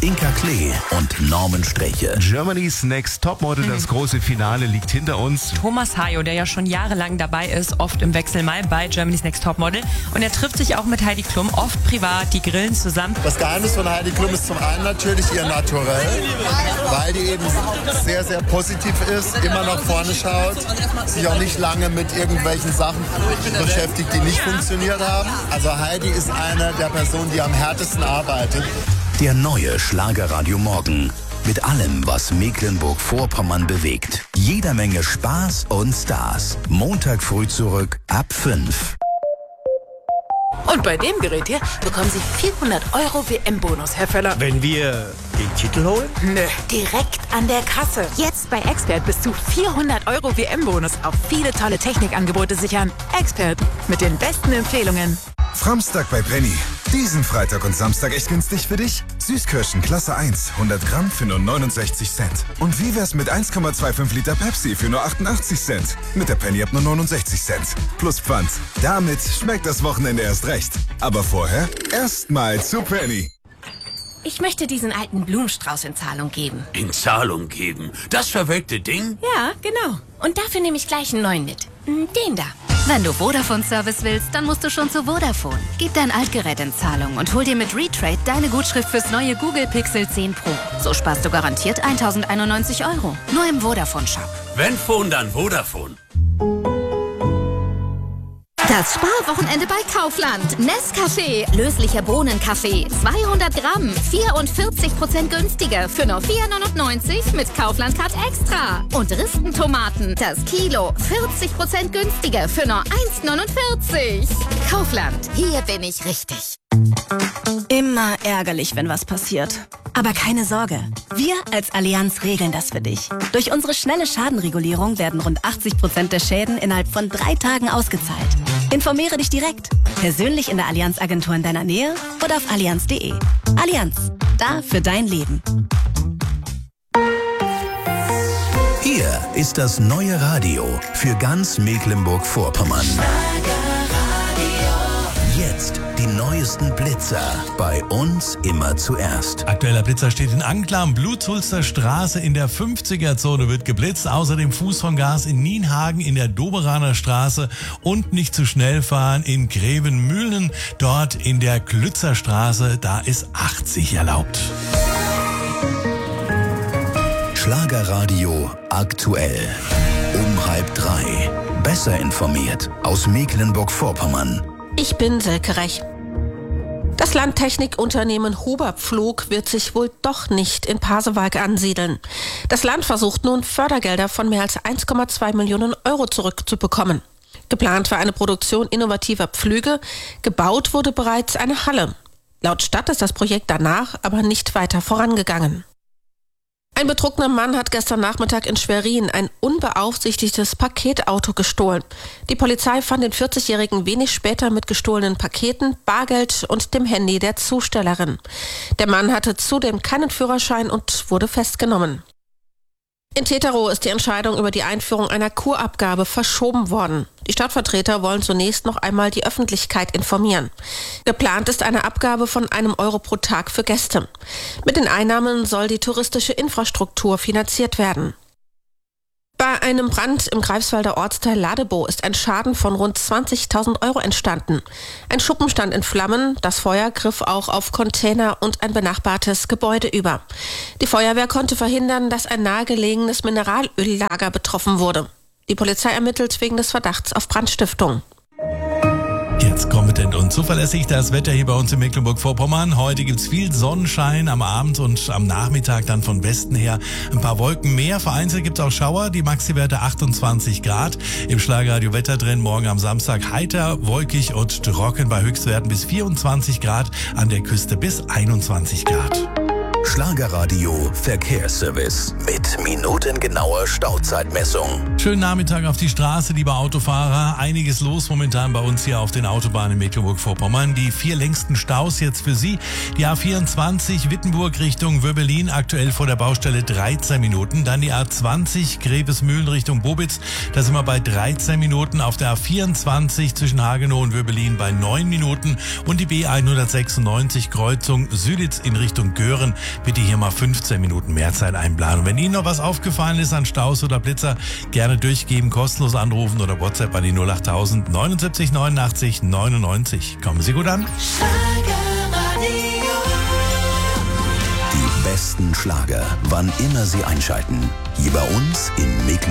Inka Klee und Norman Sträche. Germany's Next Topmodel, das große Finale liegt hinter uns. Thomas Hayo, der ja schon jahrelang dabei ist, oft im Wechsel mal bei Germany's Next Topmodel. Und er trifft sich auch mit Heidi Klum, oft privat, die grillen zusammen. Das Geheimnis von Heidi Klum ist zum einen natürlich ihr Naturell, weil die eben sehr, sehr positiv ist, immer nach vorne schaut, sich auch nicht lange mit irgendwelchen Sachen beschäftigt, die nicht funktioniert haben. Also Heidi ist eine der Personen, die am härtesten arbeitet. Der neue Schlagerradio Morgen. Mit allem, was Mecklenburg-Vorpommern bewegt. Jeder Menge Spaß und Stars. Montag früh zurück ab 5. Und bei dem Gerät hier bekommen Sie 400 € WM-Bonus, Herr Völler. Wenn wir den Titel holen? Nö, direkt an der Kasse. Jetzt bei Expert bis zu 400 € WM-Bonus auf viele tolle Technikangebote sichern. Expert, mit den besten Empfehlungen. Framstag bei Penny. Diesen Freitag und Samstag echt günstig für dich? Süßkirschen Klasse 1, 100 Gramm für nur 69 Cent. Und wie wär's mit 1,25 Liter Pepsi für nur 88 Cent? Mit der Penny ab nur 69 Cent. Plus Pfand. Damit schmeckt das Wochenende erst recht. Aber vorher erstmal zu Penny. Ich möchte diesen alten Blumenstrauß in Zahlung geben. In Zahlung geben? Das verwelkte Ding? Ja, genau. Und dafür nehme ich gleich einen neuen mit. Den da. Wenn du Vodafone-Service willst, dann musst du schon zu Vodafone. Gib dein Altgerät in Zahlung und hol dir mit Retrade deine Gutschrift fürs neue Google Pixel 10 Pro. So sparst du garantiert 1.091 €. Nur im Vodafone-Shop. Wenn Phone, dann Vodafone. Das Sparwochenende bei Kaufland. Nescafé, löslicher Bohnenkaffee, 200 Gramm, 44% günstiger für nur 4,99 mit Kaufland Card Extra. Und Ristentomaten, das Kilo, 40% günstiger für nur 1,49. Kaufland, hier bin ich richtig. Immer ärgerlich, wenn was passiert. Aber keine Sorge, wir als Allianz regeln das für dich. Durch unsere schnelle Schadenregulierung werden rund 80% der Schäden innerhalb von 3 Tagen ausgezahlt. Informiere dich direkt, persönlich in der Allianz-Agentur in deiner Nähe oder auf allianz.de. Allianz, da für dein Leben. Hier ist das neue Radio für ganz Mecklenburg-Vorpommern. Jetzt die neuesten Blitzer. Bei uns immer zuerst. Aktueller Blitzer steht in Anklam. Blutzulster Straße in der 50er-Zone wird geblitzt. Außerdem Fuß von Gas in Nienhagen in der Doberaner Straße und nicht zu schnell fahren in Grevenmühlen. Dort in der Klützer Straße, da ist 80 erlaubt. Schlagerradio aktuell. Um 2:30. Besser informiert aus Mecklenburg-Vorpommern. Ich bin Silke Rech. Das Landtechnikunternehmen Huber Pflug wird sich wohl doch nicht in Pasewalk ansiedeln. Das Land versucht nun, Fördergelder von mehr als 1,2 Millionen € zurückzubekommen. Geplant war eine Produktion innovativer Pflüge, gebaut wurde bereits eine Halle. Laut Stadt ist das Projekt danach aber nicht weiter vorangegangen. Ein betrunkener Mann hat gestern Nachmittag in Schwerin ein unbeaufsichtigtes Paketauto gestohlen. Die Polizei fand den 40-Jährigen wenig später mit gestohlenen Paketen, Bargeld und dem Handy der Zustellerin. Der Mann hatte zudem keinen Führerschein und wurde festgenommen. In Teterow ist die Entscheidung über die Einführung einer Kurabgabe verschoben worden. Die Stadtvertreter wollen zunächst noch einmal die Öffentlichkeit informieren. Geplant ist eine Abgabe von €1 pro Tag für Gäste. Mit den Einnahmen soll die touristische Infrastruktur finanziert werden. Bei einem Brand im Greifswalder Ortsteil Ladebow ist ein Schaden von rund 20.000 € entstanden. Ein Schuppen stand in Flammen, das Feuer griff auch auf Container und ein benachbartes Gebäude über. Die Feuerwehr konnte verhindern, dass ein nahegelegenes Mineralöllager betroffen wurde. Die Polizei ermittelt wegen des Verdachts auf Brandstiftung. Jetzt kompetent und zuverlässig das Wetter hier bei uns in Mecklenburg-Vorpommern. Heute gibt's viel Sonnenschein am Abend und am Nachmittag dann von Westen her ein paar Wolken mehr. Vereinzelt gibt's auch Schauer, die Maxi-Werte 28 Grad. Im Schlagerradio Wetter drin, morgen am Samstag heiter, wolkig und trocken bei Höchstwerten bis 24 Grad, an der Küste bis 21 Grad. Schlagerradio Verkehrsservice mit minutengenauer Stauzeitmessung. Schönen Nachmittag auf die Straße, liebe Autofahrer. Einiges los momentan bei uns hier auf den Autobahnen in Mecklenburg-Vorpommern. Die 4 längsten Staus jetzt für Sie. Die A24 Wittenburg Richtung Wöbbelin, aktuell vor der Baustelle 13 Minuten. Dann die A20 Grevesmühlen Richtung Bobitz, da sind wir bei 13 Minuten. Auf der A24 zwischen Hagenow und Wöbbelin bei 9 Minuten. Und die B196 Kreuzung Süditz in Richtung Göhren bitte hier mal 15 Minuten mehr Zeit einplanen. Und wenn Ihnen noch was aufgefallen ist an Staus oder Blitzer, gerne durchgeben, kostenlos anrufen oder WhatsApp an die 08000 79 89 99. Kommen Sie gut an. Die besten Schlager, wann immer Sie einschalten. Hier bei uns in Mecklenburg.